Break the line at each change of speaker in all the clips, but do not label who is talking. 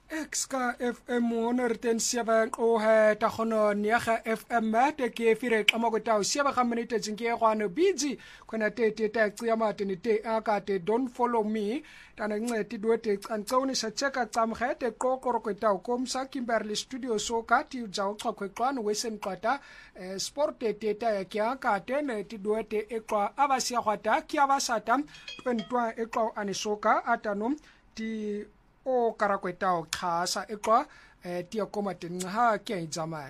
Exka FM 107 o he ta khono niaga FM te ke fire xama go taw siaba ga minute tsinke gwana busy khona te ta cia mate ni te aka te don't follow me tana ncedi dote cantsoni sa cheka xamge te kokoro ko taw komsa Kimberley studio so ka ti jaw xokwe xwana wesen qata sport te ta ya kya ka te ne ti dote ekwa abasia gwata kya basata 22 ekwa anisoka atanum ti o karakwetao khasa ekwa tia komaten ha kya ijama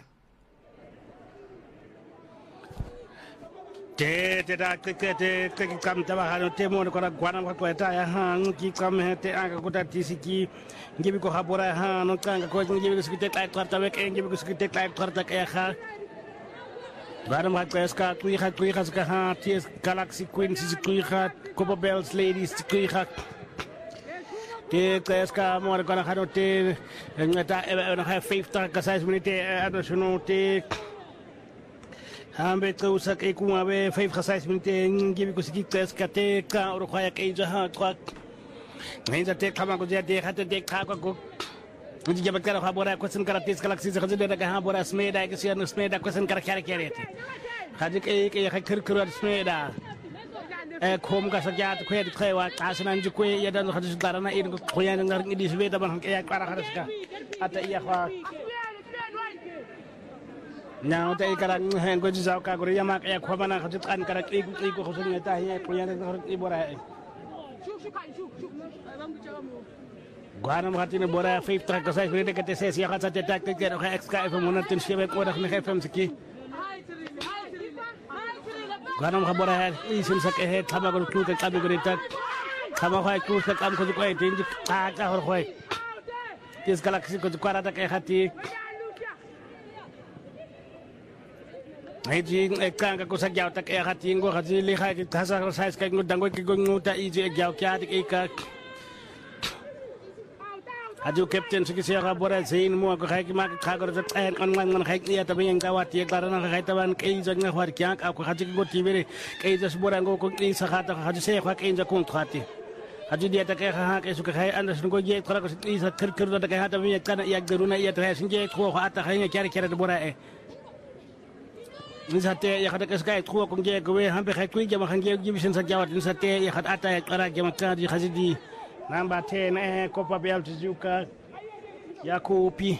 te da te kam taba hano te mo ko gwana ko kweta ya han ki kam te anga ko tisiki ngibi ko habora ha no kanga ko ngibi ko sikite tay kwarta wek ngibi ko sikite tay kwarta ka ha gwana ma ko ska kui ha ska ha ties galaxy queen si kui ha Copper Bells ladies kui ha te kreska mo ko na hano te ngata no ha 50 ka 6 minute ano suno te hambe to sak e kuma be 5 ka 6 minute ngibi ko siki kreska te ka ro khaya ke ja ha ngai te kama ko ja te hate te ka ko ngi jabat kara khabora ko sen kara tes galaxy se khazide daga ha bora smeda ke sian smeda ko sen kara kare kare te khadi ke khir khir smeda kom ka sakya to kwet kwewa kasanan ju kwe ya dan khadis darana in ko khoyan ngar ngi sbe da ban ya kara khadaska ata iya kha now te kara hen ko jisaw ka ko ya mak ya khobana khadit an kara ki ko khosun ta ya khoyan ngar ngi bora gwana mati ne bora 50 ka sai frede ka te se ya kha te tak te ko xk fm monatin shebe ko dak ne fm siki ganam khabara isin sak he thaba ko tu te kabi ko tak thaba khai tu sak am ko ko tin ta ka hor khoi tis galaxy ko kwara ta ke khati ai ji ekanga ko sak yaw ta ke khati ngo khaji li khai ta sa size ka ngo dango ki go nguta i ji yaw kya ti ka aju captain sigi sia bora sein mo ko khai ki ma kha ko ta on man khai ni ta ben ka wat ye karana khai ta ban ke jog na war kya ka ko khaji ko ti bere ke jas bora ngo ko ni sa khata khaji se kha ke ja kun khati aju dia ta ke kha ke su khai andas ngo je khara ko ni sa khir khir ta ke ha ta ben kana ya garuna ya ta sin je ko ata khai ni kare kare bora ni sa te ya khata ke ska ko ko je ko we hambe khai ku ja ma khange ji sin sa jawat ni sa te ya khata ata ya kara ja ma ka ji khaji di namba 10 Copper Bells Zuka Yakupi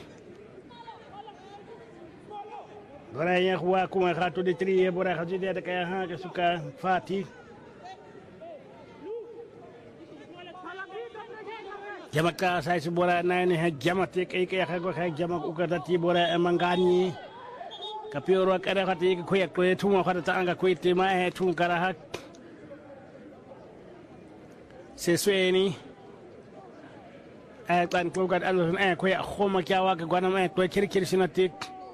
bora ya kwa kuma khatu de tri bora khaji de ka ha ke suka fati jamaka sai su bora nane ha jamate ke ha ko ha jamak ukata ti bora mangani kapioro kare khati ko ya ko tuma khata anga ko ti ma tun kara ha sesweni tan ko gat an ko ya khoma kya wa ga gwana ko kirkir sinatik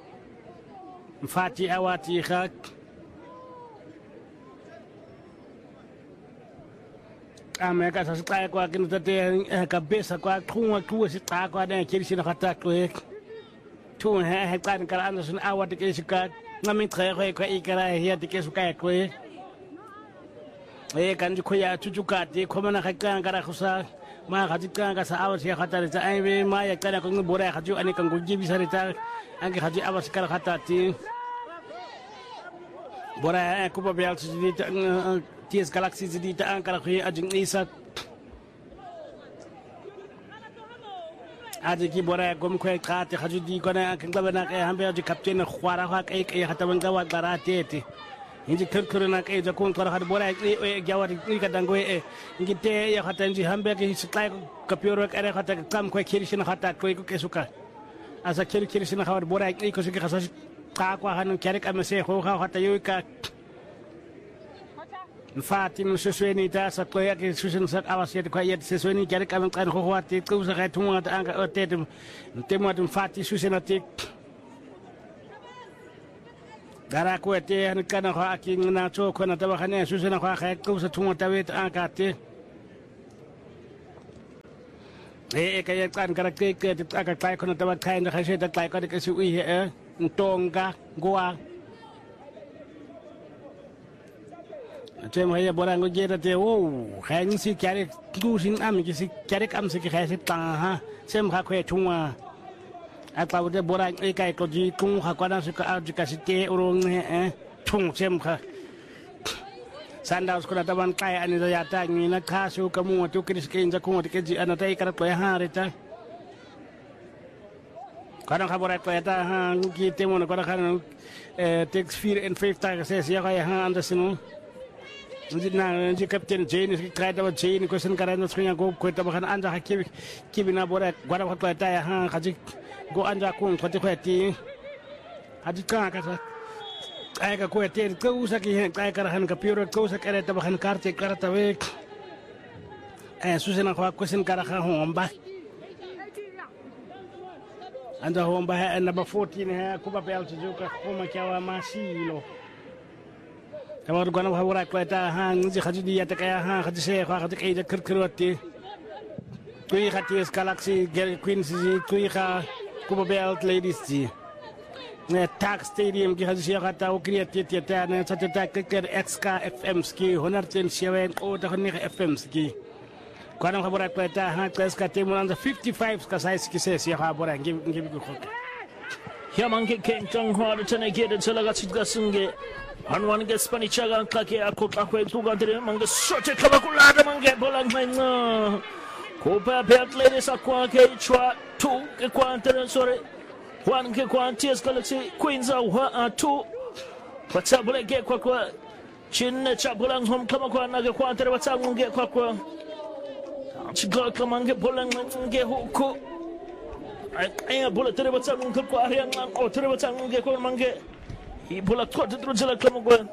fati awati khak ame ka sa ta ko kin te ka besa ko khuma tu si ta ko da kirsin khata ko tu he tan kara an sun awati ke sika ngami tre ko ikara he te ke suka ko kan ko ya tujuka te ko mana khaka kara khusa ma khajika ka sa awasi khata ta ai be ma ya kana ko bora khaju ani kan guji bisari ta angi khaji awasi kala khata ti bora ko ba bel ti ties galaxy di ta an kala khi ajin isa adi ki bora gom ko khati khaju di ko na kan gabana ka hambe aji captain khwara kha kai kai khata ban gawa garate ti inji kirkir na kai ja kun kar had bora e jawati ni ka dango e ngi te ya khata inji hambe ke siklai ka pioro ka khata kam ko kirishin khata ko ke suka asa kirishin khawar bora e ko suka khasa ka ko hanu kare ka mase ho khata yu ka fatim susweni ta sa ko ya ke susin sa awasi ko ya susweni kare ka kan ho wati ko sa ka tunga ta anga otetem temo dum fati susenatik gara ko te han kana kha ki na cho ko na ta ba khane su sena kha kha ko sa thuma ta wet an ka te ka ya kan kara ke ta ka kai ko na ta ba kai na kha se ta kai ko ke su i tong ga goa tem haya borango jeta te o khain si kyare du sin am ki si kyare am si khai si ta ha sem kha khwe chungwa a pa de borang e kai ko ji tung kha kwa na su ka ji ka si te urong ne chung sem kha sandaus ko ta ban kai ani ya ta ni na kha su ka mu tu kris ke inja ko ke ji ana tai kara to ha re ta kana kha borat to ta ha ki te mo ko kha takes 4 en 5 dagen 6 jaar ha andersino na ji kapten Jane is krijgt dat Jane ko sen karan so nya go ko ta ban anja ha kibi na borat gwara ko ta ha khaji go anja ko ko te ti haji ka ka ai ka ko te ko usa ki ai ka han ka pure ko usa ka ta ban karte karata we susena ko sen kara ha homba anda homba ha number 14 ha kuba pel juga koma kyawa masilo kamar gwana hawra ko ta ha ngi khaju di ta kaya ha khaju se kha khaju kai da kirkirwati kui khati galaxy queen si kui kha kuba pel ladies ji ne tax stadium ki khaju se kha ta o create ta ne sa ta kirkir xk fm ski 107 o ta khni fm ski kwana khabora ko ta ha ska temu nanda 55 ska size ki se si khabora ngi ko
Yamange ken tang hard tane ke da talaga chitga sunge hanwan ge spani chaga kake akot akwe tugandre mange sote kaba kulada mange bolang men ko pa betle sa kwa ke chwa tu ke kwantere sore wan ke kwanties galaxy queens wa tu patsabule ge kwa chinne chabulang hom kama kwa na ge kwantere watsange kwa chigla kamange bolang nge huku ay bola tere batang ngel ko arian o tere batang nge ko mange I bola ko dru jala kamango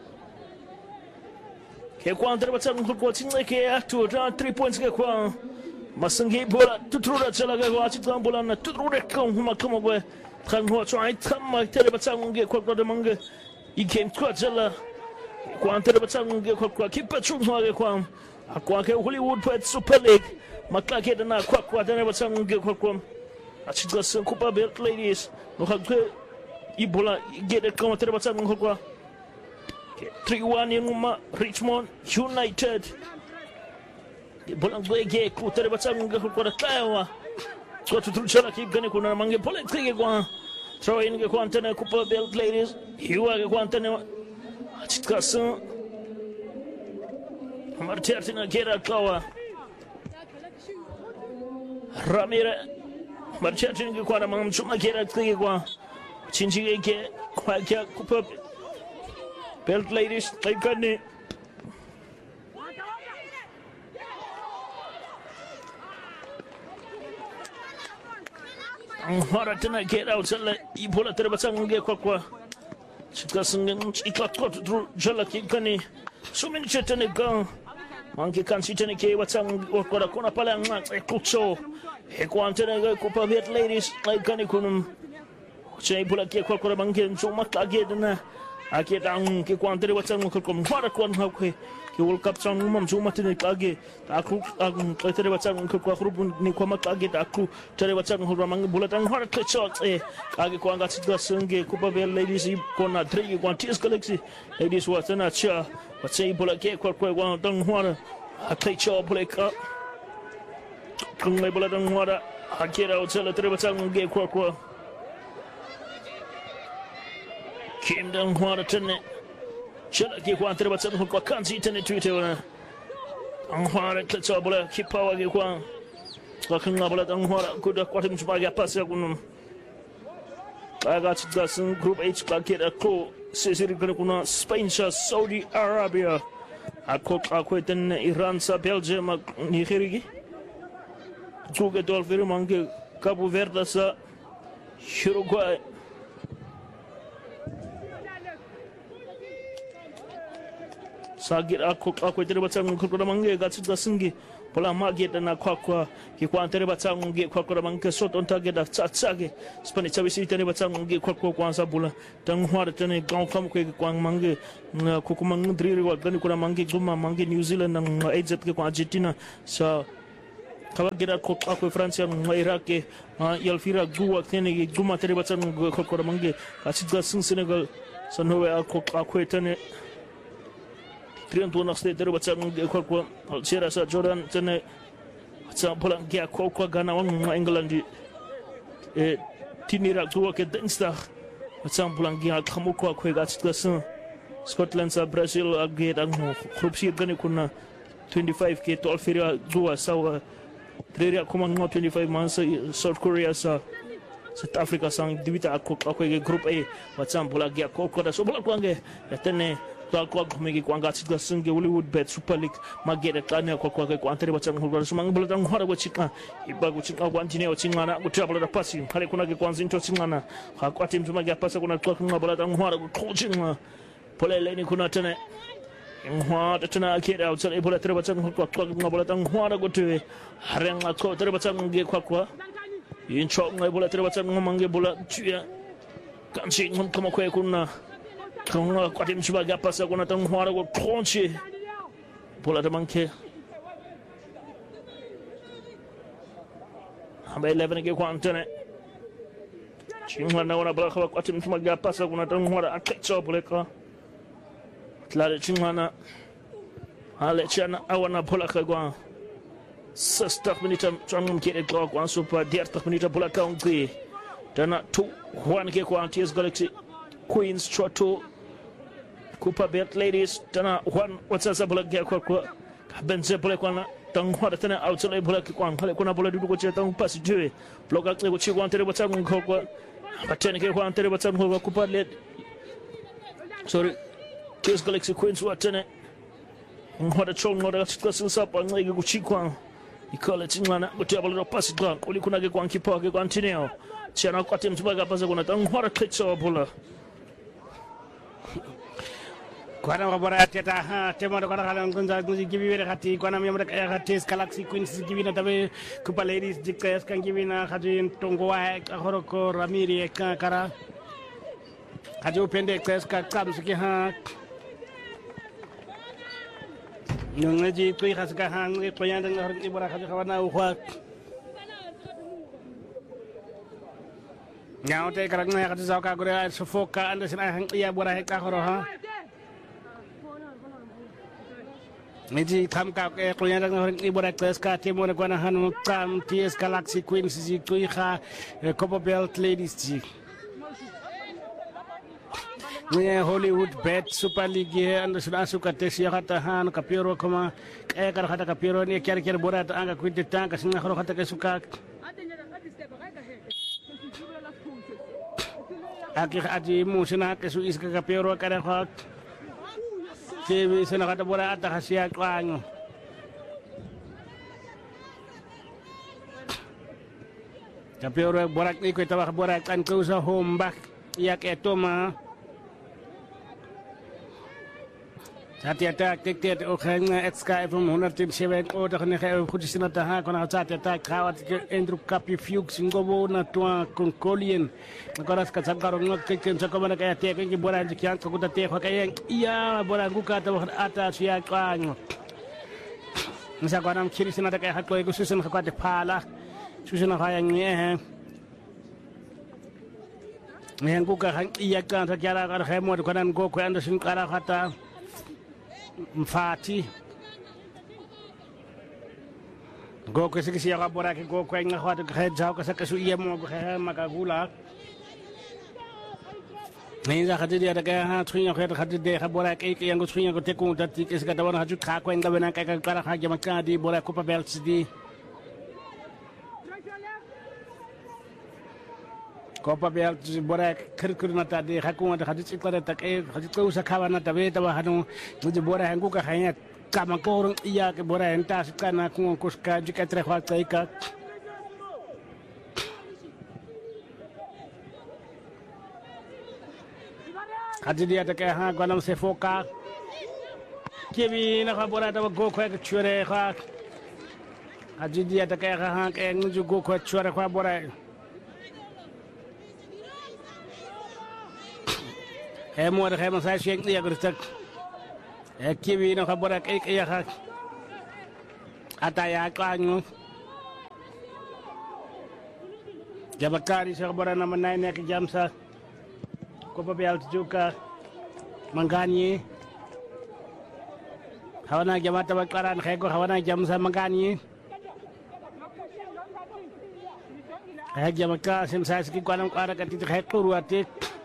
ke ko tere batang ngel ko tinne ke atu 3 points ke ko masangi bola tutru jala ga wa chigla bola na tutru de ko huma kamango kan ho try tam tere batang nge ko ko de mange I game ko jala ko tere batang nge ko ki patru ho ko akwa ke Hollywood Pet Super League maklake dana kwa dana batang nge kwa achigla sen kupa belt ladies no hakwe ibola gede kama tere batang nge kwa 3-1 yuma Richmond United ibola ngege ku tere batang nge kwa tawa so tutruchala ki gane kuna mange bola kige kwa throw in ge kwa antena kupa belt ladies hiwa ge kwa antena achigla sen Martina Gera Kawa Ramira Martina kwa mamchuma Gera kwa chinji ke kwa kya kupa belt ladies taikane Martina Gera usala ibola terbatang nge kwa chikasunga ikakot dru jala kikani sumin chetane gang Mangi kan sitene ke watang okora kona pala nga kucho e kwantene ga kupa vet ladies like kani kunum chei pula ke kokora mangi chuma kage dana ake dang ke kwantene watang ko kom fara kon ha ke World Cup sang mam chuma tene kage aku tere watang ko group ni ko makage aku tere watang ho mangi bulatang har ke shot e kage ko anga chitga sunge kupa vet ladies kona 3 kwantis galaxy ladies watana cha What's bola ke kwa kwa dang hwara akai cho bola ka kung mai bola dang hwara hakira utela tere batang ge kwa kim dang hwara tene chala ke kwa tere batang kwa kanzi tene tuite wana ang hwara cho bola kipawa ge kwa kung bola dang hwara kuda kwa tim chupa ga pasya kunum aga chitga sun group H ka ke ko Sisiri kuna Spain sa Saudi Arabia ako ten Iran sa Belgium Nigeria juga dolfir mange Cabo Verde sa Uruguay sagir ako ten batang kuna mange gatsu gasingi pola magi dana kwa ki kwa tere batang ngi kwa mange sot on tage da tsatsage spani chabisi tere batang ngi kwa sa bula tang hwar tene gaw kam ko kwa mange ko kuma ndri wa dani kuna mange guma mange New Zealand nang AZ ke kwa Argentina sa kawa gira ko France nang Iraq ke yalfira guwa tene guma tere batang kwa mange asidga sun Senegal sa nowe ako tene Trianto nog steeds er wat sang kwa Sierra sa Jordan tene sa polang kia kwa Ghana wan England tinira tuwa ke Dinsdag wat sang polang kia kamu kwa gatskasan Scotland sa Brazil agget ang groep 4 gani kuna 25 ke 12 feria dua sa treria kuma 25 man sa South Korea sa South Africa sang divita ako ke group A wat sang polang kia kwa da so polang kwange tene kwa kumegi kwa ngati kwa singe Hollywood Bet Super League magere kanya kwa antere bachang hulwa sumang bola tang hora bachika iba kuchika kwa antine ochingana kutabla da pasi hale kuna ke kwa zinto chingana ha kwa timu magia pasa kuna kwa bola tang hora kuchingana pole leni kuna tene ngwa tena akira outside bola tere bachang kwa bola tang hora gote harenga kwa tere bachang nge kwa incho bola tere bachang mange bola tuya kanchi kama kwa kuna Kung kwatim sebagai apa saya guna tang hara go tronche bola de manke ambe 11 ke kwantene chingwa na wana bola kwatim sebagai apa saya guna tang hara aketso boleka tlare chingwa na ale chana awana bola ka gwa 60 minuten changum ke ko kwa super 30 minuten bola ka onki dana 2-1 ke kwa TS Galaxy Queens Choto Cooper Belt Ladies tana one what's up bola gya kwa benze bola kwa tang hora tana outside bola kwa hale kuna bola dudu ko che tang pass jwe bloga ko chi kwa tere bachang ko kwa patene ke kwa tere bachang ko Cooper Let sorry TS Galaxy Queens watene hora chong hora kwa sinsa pa ngai ko chi kwa ikole chingana ko tia bola pass kwa ko kuna ke kwa kipa ke kwa antineo chana kwa timu tubaga pasa kuna tang hora kitso bola
Kwana mabora teta ha tema kwana kala ngunza nguzi gibi wele khati kwana myamra kaya khati Galaxy Queens gibi na tabe Cooper Ladies dikes kan gibi na khati tongo wa horoko Ramiri ka kara khati upende kes ka kam siki ha nungaji tui khas ka ha ngi toyanda ngor ibora khati khawana ukhwa nyaote karangna khati zauka gore sufoka anda sina hang iya bora heka khoro ha Meji kamka ke kunyada ngor ibora kleska temo na kwana hanu kam TS Galaxy Queens zi tuiha Copper Belt Ladies zi Nia Hollywood Bet Super League anda sudah suka tesi kata han kapiro koma kar kata kapiro ni kira bora ta anga kwinte tanga singa khoro kata ke suka Akhir aji musina ke su iska kapiro kara khot Kewi sana kata bora ata hasia kwanyo tapi orang borak ni ko tawak borak kan ko sa hombak yak etoma Satiata kektet o khanga XK from 107 o dakhne khay khudisina ta ha kona satiata khawat ke Andrew Kapi Fuchs ngobo na twa konkolien ngaras ka sagaro ngot keken sa komana kaya te ke boran kyan ko ta te khay iya boran guka ta ata sia kwanyo nisa kwanam khirisina ta kay hakko ko susun khawat phala susun khaya nge ngen guka han iya kan ta kala ka khay mo ko nan go ko andasin kala khata Mfati Go ke siki siya bora ke go ko nga khwat ke jaw ka sa kasu iya mo ko makagula Ni za khadi dia ka ha thunya khad khadi de bora ke yang go thunya ko te ko tati ke ska tawana haju kha ko nga bena ka kara kha jama ka di bora Cooper Belt di Cooper Belt bora khir na ta de hakuma ta khadi ikla ta ke khadi ko sa khawana ta be ta hanu muji bora hangu ka khanya kama ko iya ke bora enta sikana ku ko ska jika tre khwa ta ka khadi dia ta ke ha gonam se foka kebi na kha bora ta go ko ke chure kha khadi dia ta ke ha ke muji go ko chure kha bora Mo de khema sa shek ni agustak kiwi no khabora ke ya kha ataya klanyu jabakari sa khabora na manay nek jamsa Cooper Belt juga mangani hawana jama tabakaran khego hawana jam sa magani jam ka sim sa ski kwanam kwara ka ti khaitu ruate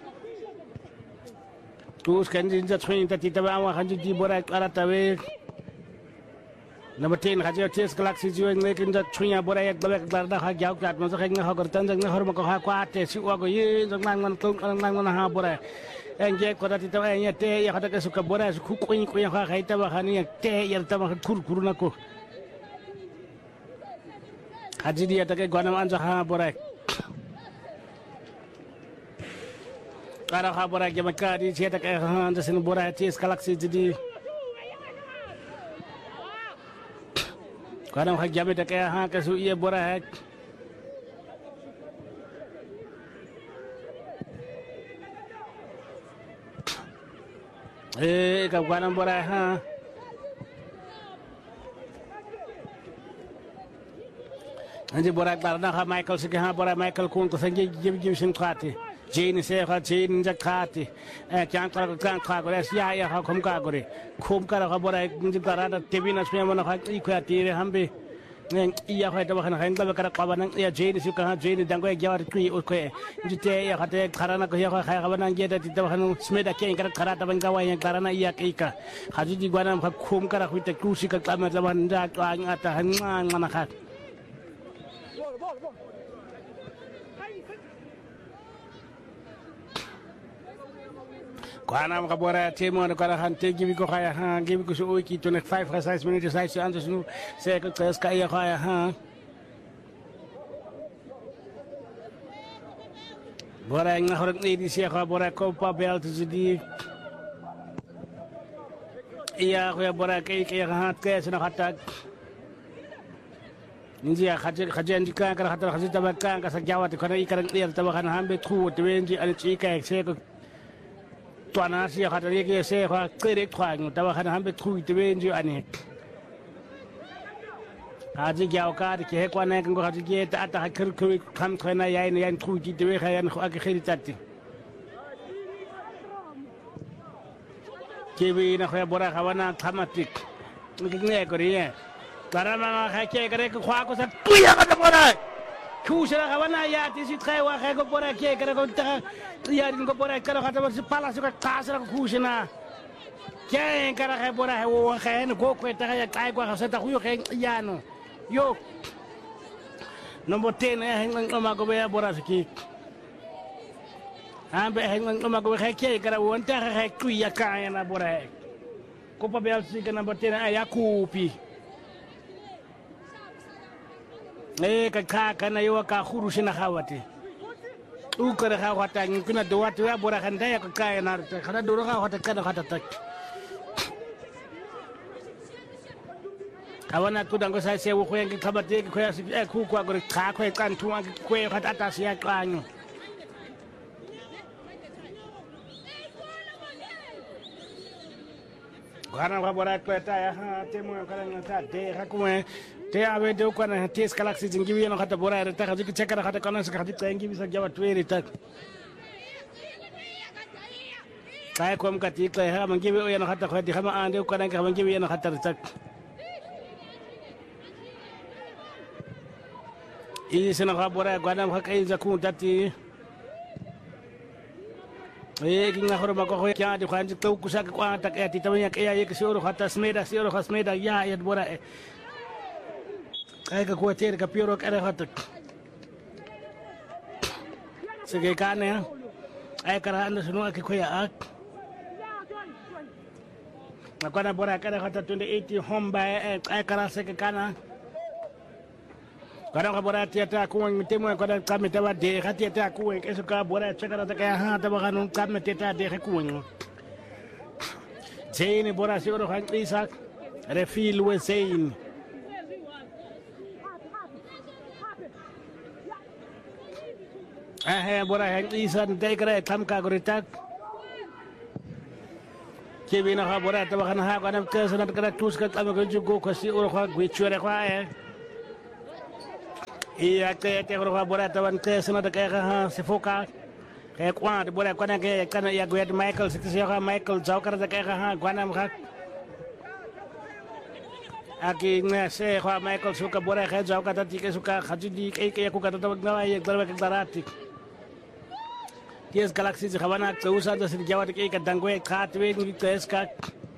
tus kan din za tsuin ta ti ta wa hanji di bora kara tawe number 10 hajo tes galaxy jiwa ngekin za tsuin bora yak balak darda ha jaw kat ma sa kheng ha gortan jang har ma ko ha kwa te si wa go ye jang nang tung nang ha bora enje ko ta ti ta ya te ya hata ka suka bora su ku kuin ku ya ha ta ba hani te ya ta ba kur na ko haji dia ta ke gwanam anja ha bora kara ha bora ke makari che ta ke ha anja sin bora tes galaxy jadi gwanam ha jabe ta ke ha ka su ye bora hai ka gwanam bora ha anje bora darna ha Michael se ha bora Michael kun ko sange jim sin khati jeni se ha jeni jakati kyan kan kha gore sia ya ha khum ka gore khum ka ha bora nji darada tebina sme mana ha ikho atire hambe neng iya ha ta ba khana khang ba kara qaba nang ya jeni su ka ha jeni dango ya war kui o ko nji te ya ha te kharana ko ya ha kha ba nang ge ta ti ta khanu sme da ke kara khara ta ban ga wa ya karana iya ke ka haji di gwana ha khum kara hu te kusi ka kama ta ban da ka ata han mana kha Kwanam kabora temo ko han te gibi ko khaya ha gibi ko so ki to 5 ka 6 minutes 6 antes nu se ko tres ka ya khaya ha bora nga horat ni di se kha bora ko pa belt di iya ko ya bora ke ha ke sna khata ninja khaje ndika ka khata khaje tabaka ka sa jawat ko na ikaran ir tabakan hambe thu to wenji al chika se ko Tuana sia kata dia ke se kha kere khwang ta ba khan hambe thui te wen ju ani haji gyao ka ke he kwana ko haji ge ta ta khir khu kham khana yain yain thui ti te we khayan khu ak khiri tatti ke wi na khya bora khawana thamatik nge ko ri karama kha ke kare ko khwa ko sa tuya ka bora Kusira kawana ya tisi kaya wa kaya ko bora kaya kaya ko ta ya rin ko bora kaya kata bora si pala suka kasira ko kusina kaya kaya bora wa kaya no ko ta kaya kaya ko sa ta kuyo kaya ya no yo number 10 hang ma ko be bora siki ambe hang ma ko kaya kaya won ta kaya kuya kaya na bora ko pa be si ka number 10 ya kupi ka kana yo ka khuru sina khawati u kare kha wata ngina do watu ya bora khanda ya ka na khada do kha wata kana khata tak kawana tu dango sai se wo khoyen ki khabate ki khoya si khu kwa gore kha khoy kan tu an khoy khata ta sia kanyo gana wa bora kweta ya ha temo kana ngata de hakwe te ave do kana tes galaxy jingi no khata bora re ta khadi chekara khata kana sa khadi tengi bisa jawa tweri tak kay kom kati kay ha mangi we no khata khadi khama ande kana ka mangi we no khata tak sena kha bora gana kha kai za ku tati kinga khoro ma ko kya di khan to kusa ka kwa tak ya ti tamya kaya ye kisoro khata smeda siro khasmeda ya ya bora kaya ka kuwa tere ka piro kare khatak sige kane ay kara anda sunu aki kuya ak nakwana bora kare khata 2080 homba ay kara sige kana kana ka bora tiata kuwa mitemo kana kamita wa de khati tiata kuwa keso ka bora chakara ta kaya ha ta bakanu kamita tiata de kuwa Zayn bora siro khan isak refil we Zayn bora hang isan dai kare tham ka goritak ke bina ha bora ta bakana ha kana ke sanat kara tus ka kam ko jugo ko si ur kha gwi chure kha iya ke ro bora ta ban ke sanat ka ha se foka ke kwa de bora kana ke kana ya gwi Michael se ha Michael jaw kara ta ka ha gwana kha aki ngese kwa Michael suka bora khaja ka tati ke suka khajidi ke ku ka tatawag na ay darba ka darati Yes Galaxy khabana ka usa da sin jawat ke ka dangwe khatwe ngi tes ka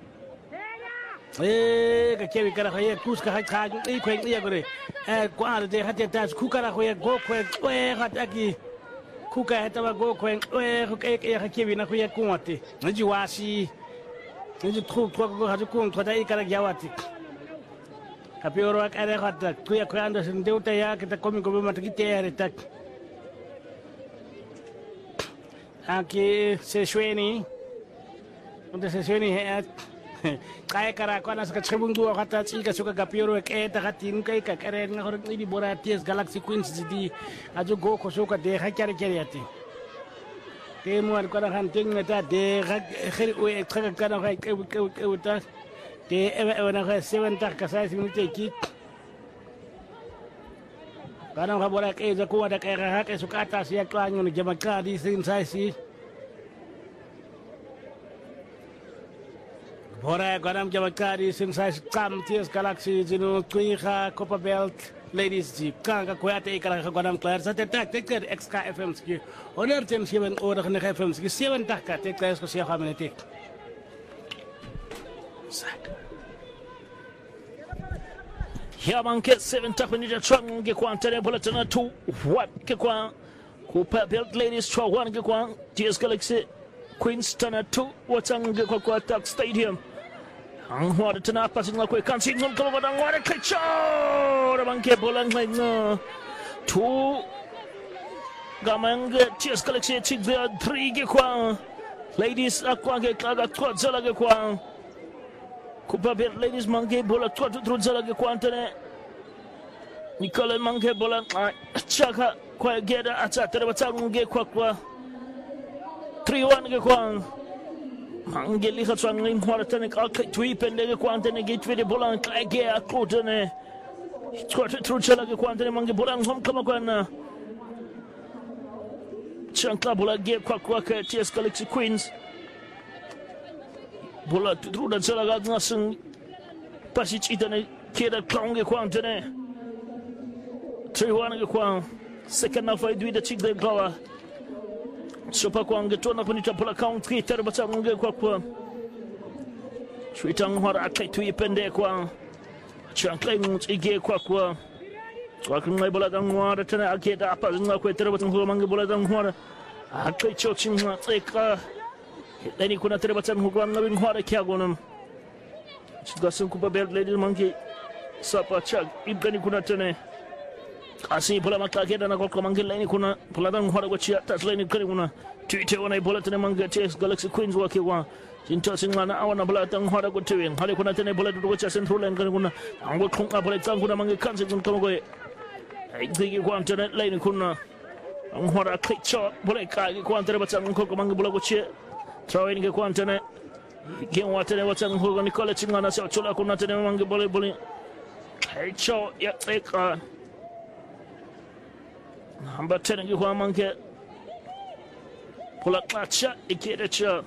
ka kewi kara khaye kus ka kha e khwen ya gore kwa de hatte tas ku kara khoye go khwe khat aki ku ka heta ba go khwen ke ka kewi na khoye kuwate nji wasi nji tru ko ha ku ko dai kara jawati Kapioro ak are khat ku ya khanda sin deuta ya kita komi ko ma taki tere tak Aki sesweni untuk sesweni he kaya kara ko na sa tsebungu kata tsika suka Kapioro ek ta katin kai ka karen ngor ni bora ties Galaxy Queens di aju go ko suka de ha kare kare ati ke mo ar ko na han ting ta de khir o ek ka kana kai ke ta de e na ka 7 ta ka 6 minute ki Karena kabora ke zaku ada kaya ke suka atas ya klanyo ni jamaka di sin sai si. Bora ganam jamaka di sin sai kam ties Galaxy jinu kuiha Copa Belt ladies ji kanga kuate ikara ganam player sa tek XK FM ski. Honor tem 7 ora khne FM ski 7 takka tek ko sia khamene
Ya manke 7 takwa ni chang ke kwa tane bola tana 2 what ke kwa Copa Belt ladies 1 ke kwa TS Galaxy Queens tana 2 watang ke kwa Tak Stadium ang hwada tana pasin la kwa kan sing ko ba dang wada kacho ra manke bola ngai na 2 gamang TS Galaxy 3 ke kwa ladies akwa ke kaga kwa zala ke kwa Copa Belt ladies manke bola tua tu zala ke kwantene Nicole manke bola chaka kwa geda acha tere batangu ge kwa 3-1 ge kwa manke li khatwang ngin hwara tane ka tui pende ge kwantene ge twede bola ka ge akotene tua tu zala ke kwantene manke bola ngom kama kwana chanka bola ge kwa ke TS Galaxy Queens bola tu dan sala ga ngaseng pasich itane keda klaunge kwantene 3-1 kwa second half idui da chigde gawa sopa kwa ngetona punita pola country terbata nge kwa Shwitang hora akai tu ipende kwa chanklai ngut ige kwa kungai bola dang hora tana akeda apa ngakwe terbata ngwa mangi bola dang hora akai chochin tseka Leni kuna terbatan hukuman ngabing hwara kya gonam. Sigasan Copa Belt ladies mangi sapa chag ibgani kuna tene. Kasi bola makake dana kol mangi leni kuna bola dang hwara gochia tas leni kani kuna. Tuite wana bola tene mangi TS Galaxy Queens wake wa. Jinta singana awana bola dang hwara gochewin. Hale kuna tene bola du gochia central lane kani kuna. Angwa kunga bola tang kuna mangi kanse kun kama goe. Digi kwa tene leni kuna. Ang hwara kicho bola kage kwa tene batang kol mangi bola gochia. Trawing ke kwantene gen watene watang hoga Nicole chingana sa chola kuna tene mangi bole hecho ya tseka hamba tene ke kwa mangi pola klacha ikede cha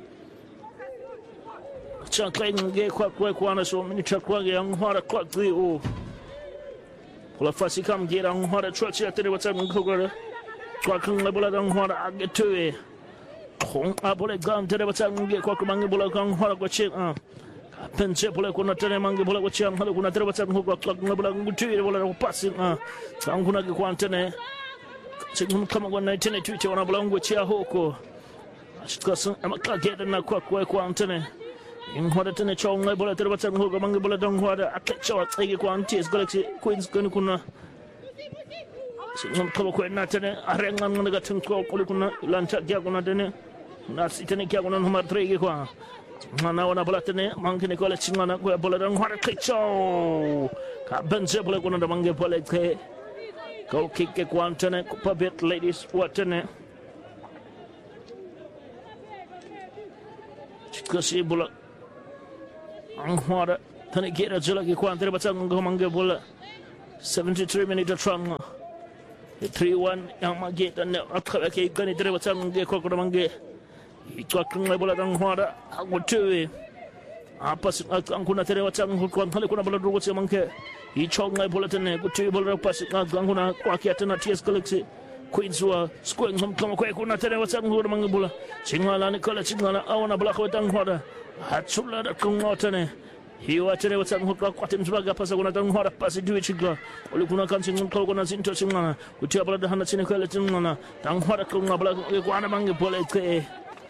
chankeng ge kwa na so mini chakwa ge ang hara kwa gri o pola fasi kam ge ang hara chocha tene watang hoga kwa kung bola ang hara agetwe Kung boleh gang tere baca ngi ko mangi bola gang hara ko che pense bola ko na tere mangi bola ko che ang hara ko na tere baca ngi ko bola ngi tu bola ko pasin ang kuna ko antene sing kama ko na tene tu che wana bola ngi che ho ko askasan amaka geda na ko antene in hora tene chong ngai bola tere baca ngi ko mangi bola dong hora akacho tsege ko TS Galaxy Queens kuna sing kama ko na tene arengan ngi ga tun ko kuna lancha dia kuna tene Nasi tene kia kuna nomor 3 kwa mana wana bola tene mangi ne kola chingana ko bola dang hara kicho ka bense bola kuna mangi bola ke go kick ke kwantene Copa Belt ladies watene chikasi bola ang hara tene kira jela ke kwantene batang mangi bola 73 minute trong 3-1 yang magi dan akha ke gani tere batang ke ko mangi Ikakung bola dang hwara agutwe Pas kuna tere watang hukwan hale kuna bola drogo manke I chong ngai bola tene kutu bola pas kuna kwa kia tena TS Galaxy Queens wa square ngam kama kwa kuna tere watang hukwan mangi bola chingala ni kala chingala awana bola kwa tang hoda hatsula da kuna tene hiwa tere watang hukwan kwa tim sebaga pas kuna tang hoda pas duit chingla oli kuna kan chingla kuna zinto chingala kutu bola da hana chine kala chingala tang hoda kuna bola kwa na mangi bola ke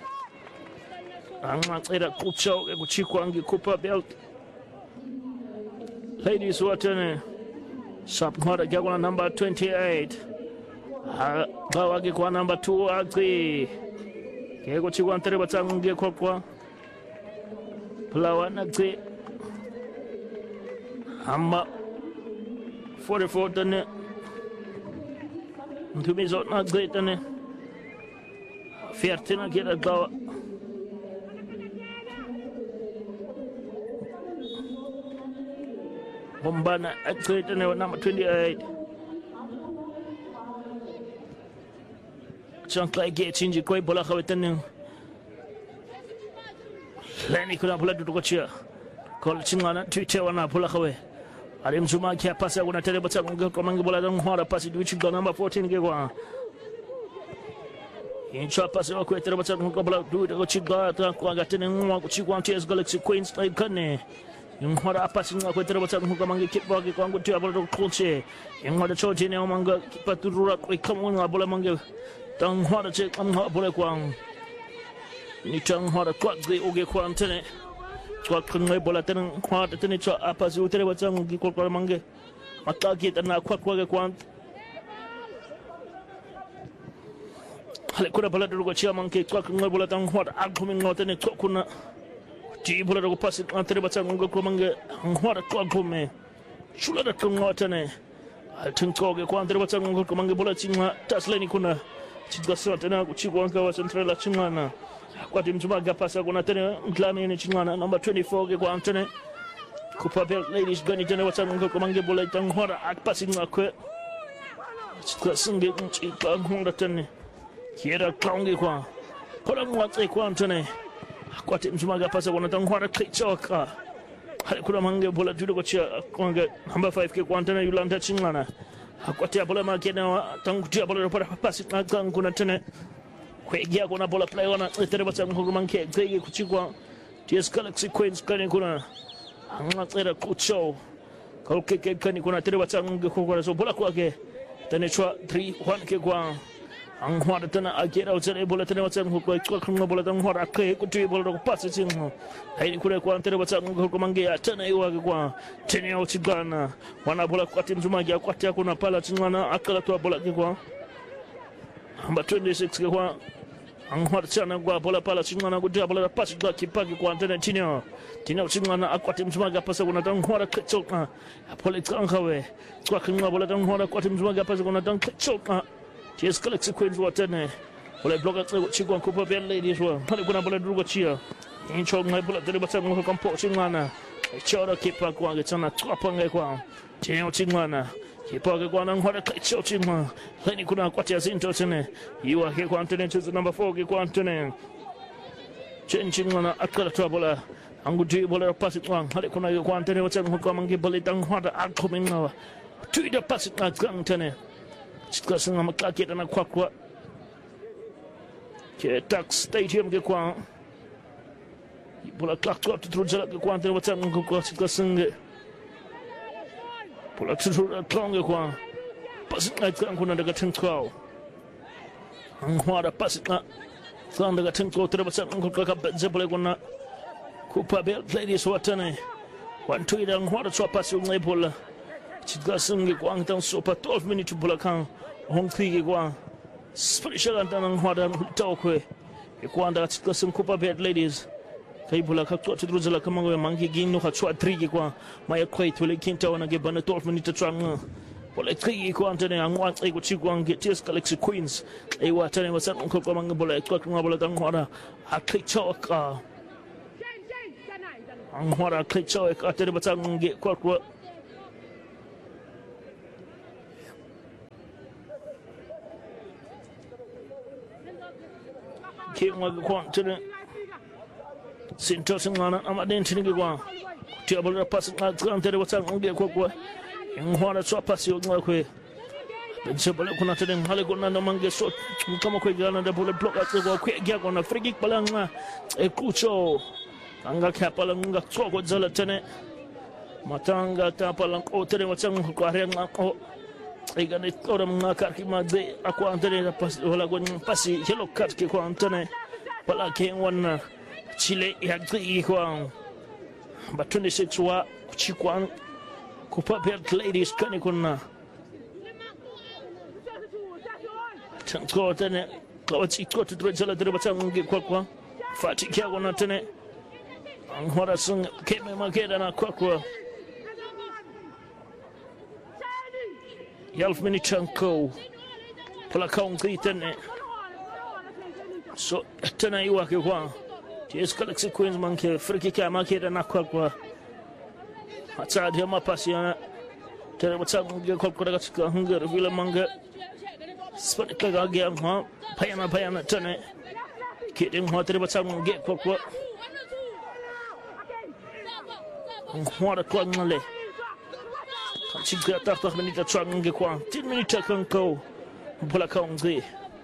Angmatsera kucho kuchikwangi kupa belt ladies watene sapmara gagwana number 28 bawagi kwa number 2 agri kego chikwantere batsange kokwa plawana agri amma 44 tane ntumizo na agri tane fiertina kira gawa Bombana at number 28. Chankla gets in the Koi Bola Hawatan. Lenny could have blood to Gochia. Call Chingana, Tuchewana, Pulahawe. Adam Zumaka Passa when I tell you about some good command Bola don't hold a passage which got number 14 Gawa. In shop pass or quit about some couple do it, Gochiga, Quagatin, and Chiquan TS Galaxy Queens like Cunny. Yung hora passing ako ito sa mga mga kipagi ko ang gusto abalo kulse yung hora choji niya mga kipaturura ko ikaw mga abalo mga tang hora check ang abalo ko ang ni tang hora ko gay uge ko ang tene ko kung may bola tene hora tene cho apas utere ba sang gikol ko mga matagit na ko ang hale ko na bola duro ko siya mga ko kung may bola tang hora aguming no tene ko kuna Ti bola ko pasit antere batang ngol ko mange ngora ko gome shula da ko ngotane altin ko ge ko antere batang ngol ko mange bola chinga tasleni kuna chidga sotana ku chigwa ka wa central chingana kwa tim juma ga pasa kuna tene nglani ni chingana number 24 ge ko antene ku pabel ladies gani tene batang ngol ko mange bola tang ngora ak pasin ko chidga singe chi ka ngora tene kiera kaunge kwa kola ngwatse ko antene Kwa tim sumaga pasa kuna tang hora klichoka hali kuna mange bola judo ko chia kwanga number 5 ke kwantana yulanda chingana kwa tia bola makena tang tia bola para pasi kang kuna tene kwegia kuna bola play wana tere batsa nguru manke gege kuchikwa TS Galaxy Queens kani kuna anga tsera kucho kauke ke kani kuna tere batsa nguru kwa so bola kwake tene chwa 3-1 ke kwa ang hora tana agera utsere bola tana watsa ngoko kwa kama bola tana hora ke kutu bola ko pasi singo hai kure kwa tere watsa ngoko mange atana iwa kwa tene au tigana wana bola kwa timu zumagi kwa tia kuna pala tingana akala to bola kwa amba 26 ke kwa ang hora tana kwa bola pala tingana kutia bola pasi kwa kipagi kwa tene tinyo tingana akwa timu zumagi pasa kuna tana hora kechoka bola tsangawe kwa kama bola tana hora kwa timu zumagi pasa kuna tana kechoka TS Galaxy Queens watene bola bloga chigwa kupa bel ladies wa pale kuna bola drugo chia incho ngai bola tere batsa ngo kampo chingana chora kipa kwa ngetsana twapa ngai kwa teo chingana kipa kwa na ngora kicho chingwa leni kuna kwa tia zinto tene iwa ke kwa antene choose number 4 ke kwa antene chingana akala bola anguti bola pasi kwa hale kuna kwa antene watsa ngo kwa mangi bola tang hada akominga tuida pasi kwa antene Chika singa makaki na kwa ke tax stadium ke kwa bola klakto tutrujala ke kwa antene watsa ngo kwa chika singa bola tutrujala tonge kwa pasi na kuna daga tinkwao angwara pasi na thanda daga tinkwao tere watsa ngo kwa kabze bola kuna kupa bel ladies watane wantu ida ngwara chwa pasi ngai bola chika singa kwa angtan sopa 12 minutes bola kan Hongkwi kwa special antana ngwada tokwe kwanda chika sim kupa bed ladies kai bula ka to tudruzala kama ngwe mangi gino ka chwa 3 kwa maya kwai tole kinta wana ge bana 12 minutes tranga bola kai kwa antana angwa kai ku chikwa nge TS Galaxy Queens ai wa tane wasa ko kwa manga bola kwa bola tangwada akai choka angwada kai choka tere batange kwa King was going to Sinto singana amaden tingi kwa tia bola pass ngantere watang nge kwa ngwana so pass yo ngakwe bense bola kuna teden hale kuna na mange so kama kwa gana da bola block kwa gya kuna free kick balanga kucho anga kapala nga tsoko zala tene matanga tapala ko tere watang kwa renga ko igane ora mga karki magde akwa antere pass wala gon pasi hello karki kwa antene pala ke wana Chile yagri kwa ba 26 wa kuchikwan kupapet ladies kani kuna tanko tene kwa chiko tudrejala drebata ngi kwa fatikia kuna tene anghora sung keme makeda na kwa Yalf Minichanko pala kaungi tene so tena iwake kwa TS Galaxy Queens manke friki ka makeda na kwa atadi mapasi yana tere batsangu kwa katika hunger vile manga spanika ga game ha payana tene kidin ho tere batsangu ge kwa kwa ngale chika tarta minita tsangu kwa 10 minutes kanko pala kaungi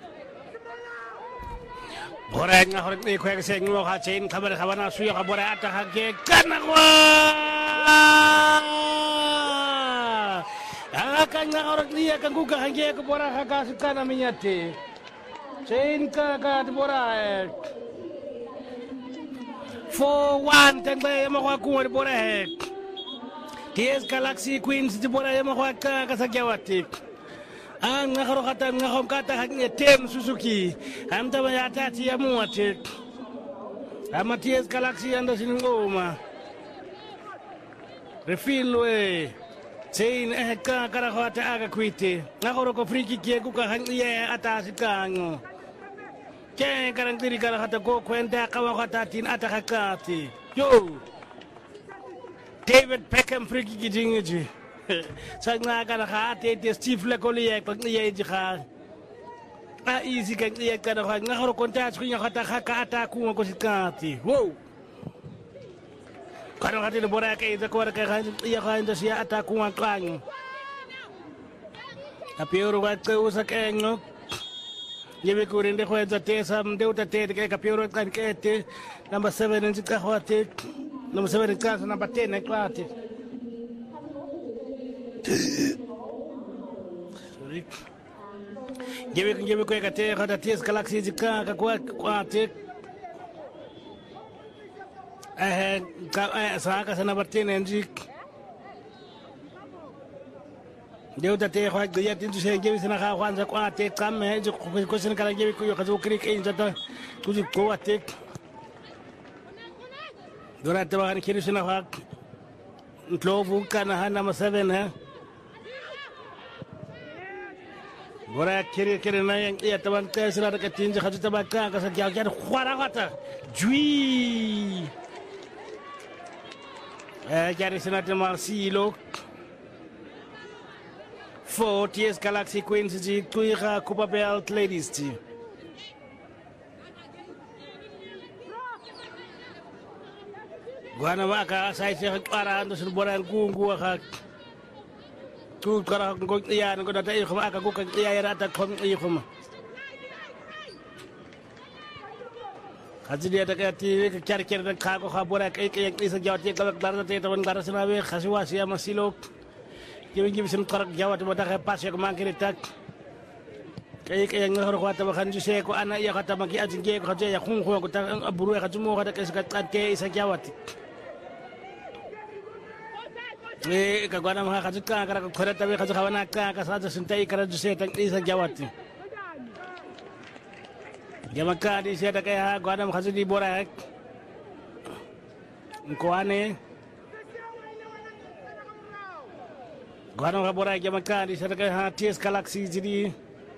Bora nga horek ni kwek seng mo ha chain kabar khabana suya kabora ata hage kanwa akan nga horek ni akan guga hage ko bora haga sukana minyate chain ka bora 4-1 tengbe mo kwa ku bora TS Galaxy Queens di bora mo kwa ka sagyawati ang nakarokatan nga kata haknya tem Suzuki amta bayata tia muate amaties Galaxy anda siningoma refilwe chain ka karakota aga kwite nakoroko friki kie kuka haknya atasikango ke karang tiri karakata ko kwenda kawakata tin atakakati yo David Beckham friki kidingeji Sagna kana khate te Steve Lekoli ek pag niya jikha easy kan niya kana nga horo kontas ko nya khata khaka ata ku ko sikati wow kana khate bora ke za ko ka ya kha inda sia ata ku ngakang apioro wa ke usa ke ngo yebe ko rende ko za te sam de uta te ke apioro kan ke te number 7 nzika khate number 7 ka number 10 klate Sorry. Gebe ko kate kada TS Galaxy jika kwa te sa ka sana batin enjik deu ta te kwa gya tin tu se gebe sana ka kwanza kwa te kam he ko sana kala gebe ko yo kazo krik en jata tu ko ate dora te ba kan kiri sana ka Ntlovu kana hana ma7 ha Bora kiri na yang iya taban ka sila ka tinja khaju tabaka ka sa gya khwara khata jui jari sina te Marcelo 4 TS Galaxy Queens ji tuira Copa Belt Ladies ji Gwana waka sai se khara ando sun boran gungu ka tu kara ko iya ko data ko aka ko iya rata ko iya ko ma Haji ada kati kar dan kago khabora kai isa jawati galak darata te tawan garasna be khaswa sia masilok gibi sim karak jawat boda ka pas ko mangkiri tak kai ngahor ko ta bakhan juse ko ana iya kata maki ajinge ko ya khung ko ta aburu ka jumo ka ta ke isa jawati ka gwana ma ka jukka ka khore ta be ka khawana ka sa suntai kara juse ta isa jawati Jamaka di siya kaya gwana ma di bora ko ane gwana ma bora jamaka di siya kaya TS Galaxy jadi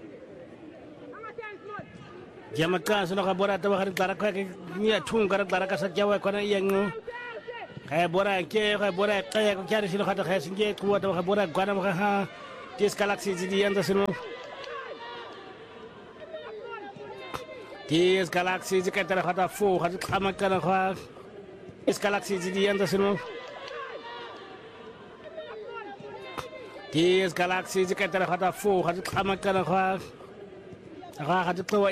jamaka sino ka bora ta bakari tara ka ni atung kara tara ka sa jawa ko na yang kaya bora kaya ko kyari sino ka ta kaya singe ko ta bora gwana ma ha TS Galaxy jadi anda sino TS Galaxy jika tara kata fu kama kana
is Galaxy die Anderson. Die is Galaxy die kan er gaat af voor, gaat het gaan maar kan er gaat het